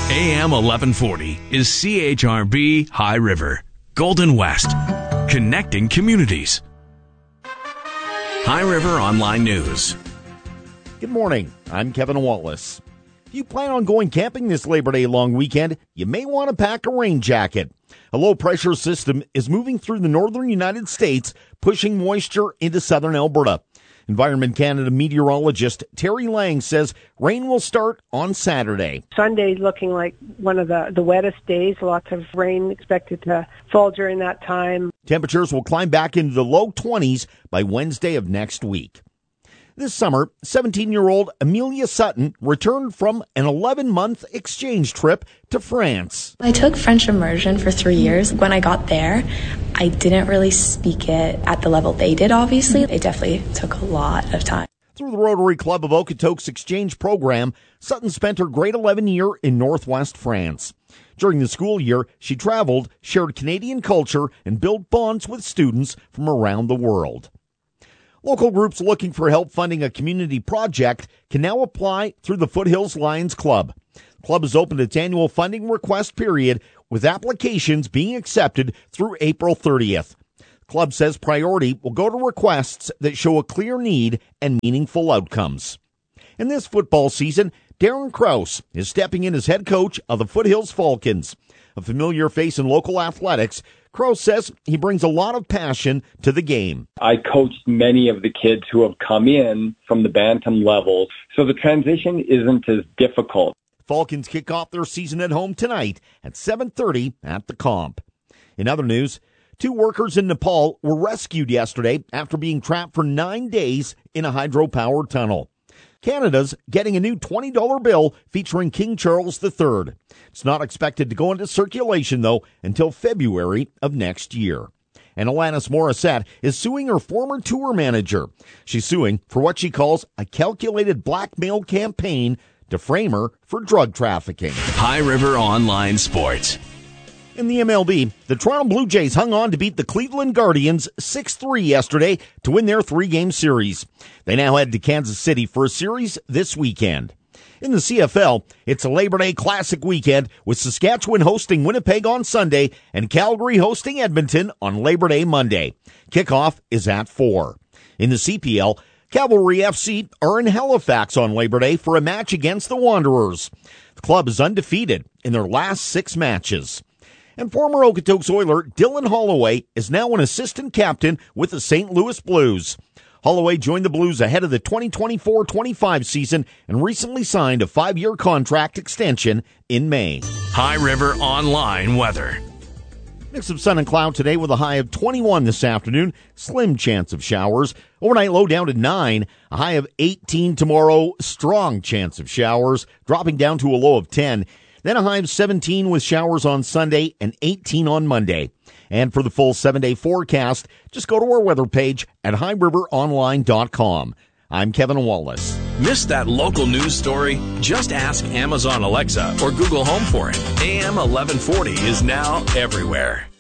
AM 1140 is CHRB High River, Golden West, connecting communities. High River Online News. Good morning. I'm Kevin Wallace. If you plan on going camping this Labor Day long weekend, you may want to pack a rain jacket. A low-pressure system is moving through the northern United States, pushing moisture into southern Alberta. Environment Canada meteorologist Terry Lang says rain will start on Saturday. Sunday's looking like one of the wettest days. Lots of rain expected to fall during that time. Temperatures will climb back into the low 20s by Wednesday of next week. This summer, 17-year-old Amelia Sutton returned from an 11-month exchange trip to France. I took French immersion for 3 years. When I got there, I didn't really speak it at the level they did, obviously. It definitely took a lot of time. Through the Rotary Club of Okotoks exchange program, Sutton spent her grade 11 year in northwest France. During the school year, she traveled, shared Canadian culture, and built bonds with students from around the world. Local groups looking for help funding a community project can now apply through the Foothills Lions Club. The club has opened its annual funding request period, with applications being accepted through April 30th. The club says priority will go to requests that show a clear need and meaningful outcomes. In this football season, Darren Krause is stepping in as head coach of the Foothills Falcons. A familiar face in local athletics, Krause says he brings a lot of passion to the game. I coached many of the kids who have come in from the bantam level, so the transition isn't as difficult. Falcons kick off their season at home tonight at 7:30 at the Comp. In other news, 2 workers in Nepal were rescued yesterday after being trapped for 9 days in a hydropower tunnel. Canada's getting a new $20 bill featuring King Charles III. It's not expected to go into circulation, though, until February of next year. And Alanis Morissette is suing her former tour manager. She's suing for what she calls a calculated blackmail campaign to frame her for drug trafficking. High River Online Sports. In the MLB, the Toronto Blue Jays hung on to beat the Cleveland Guardians 6-3 yesterday to win their 3-game series. They now head to Kansas City for a series this weekend. In the CFL, it's a Labor Day Classic weekend with Saskatchewan hosting Winnipeg on Sunday and Calgary hosting Edmonton on Labor Day Monday. Kickoff is at 4. In the CPL, Cavalry FC are in Halifax on Labor Day for a match against the Wanderers. The club is undefeated in their last 6 matches. And former Okotoks Oiler Dylan Holloway is now an assistant captain with the St. Louis Blues. Holloway joined the Blues ahead of the 2024-25 season and recently signed a 5-year contract extension in May. High River Online Weather. Mix of sun and cloud today with a high of 21 this afternoon. Slim chance of showers. Overnight low down to 9. A high of 18 tomorrow. Strong chance of showers. Dropping down to a low of 10. Then a high of 17 with showers on Sunday and 18 on Monday. And for the full 7-day forecast, just go to our weather page at highriveronline.com. I'm Kevin Wallace. Missed that local news story? Just ask Amazon Alexa or Google Home for it. AM 1140 is now everywhere.